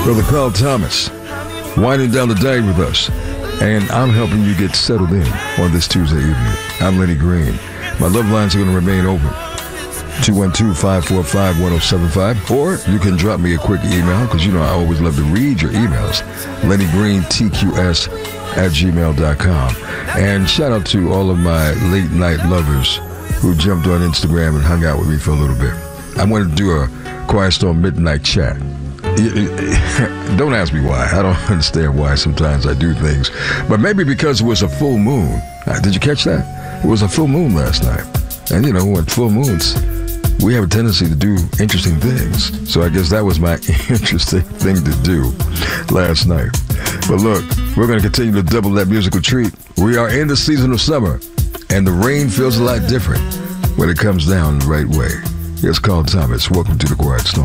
Brother Carl Thomas, winding down the day with us. And I'm helping you get settled in on this Tuesday evening. I'm Lenny Green. My love lines are going to remain open. 212-545-1075. Or you can drop me a quick email, because you know I always love to read your emails. LennyGreenTQS@gmail.com. And shout out to all of my late night lovers who jumped on Instagram and hung out with me for a little bit. I wanted to do a Quiet Storm Midnight Chat. Don't ask me why. I don't understand why sometimes I do things. But maybe because it was a full moon. Did you catch that? It was a full moon last night. And you know, with full moons, we have a tendency to do interesting things. So I guess that was my interesting thing to do last night. But look, we're going to continue to double that musical treat. We are in the season of summer, and the rain feels a lot different when it comes down the right way. Here's Carl Thomas. Welcome to the Quiet Storm.